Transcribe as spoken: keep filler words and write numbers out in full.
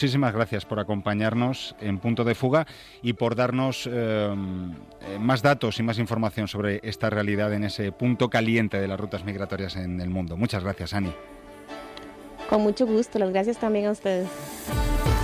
Muchísimas gracias por acompañarnos en Punto de Fuga y por darnos eh, más datos y más información sobre esta realidad en ese punto caliente de las rutas migratorias en el mundo. Muchas gracias, Ani. Con mucho gusto, las gracias también a ustedes.